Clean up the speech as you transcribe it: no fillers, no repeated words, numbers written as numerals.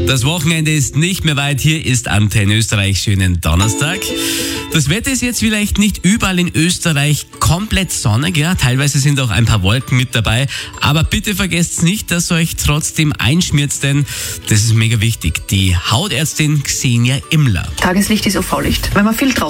Das Wochenende ist nicht mehr weit. Hier ist Antenne Österreich. Schönen Donnerstag. Das Wetter ist jetzt vielleicht nicht überall in Österreich komplett sonnig. Ja, teilweise sind auch ein paar Wolken mit dabei. Aber bitte vergesst nicht, dass ihr euch trotzdem einschmiert, denn das ist mega wichtig. Die Hautärztin Xenia Immler. Tageslicht ist UV-Licht. Wenn man viel draußen